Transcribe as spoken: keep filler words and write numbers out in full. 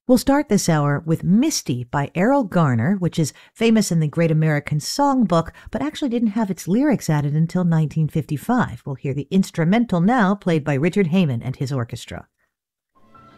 We'll start this hour with Misty by Errol Garner, which is famous in the Great American Songbook, but actually didn't have its lyrics added until nineteen fifty-five. We'll hear the instrumental now, played by Richard Heyman and his orchestra.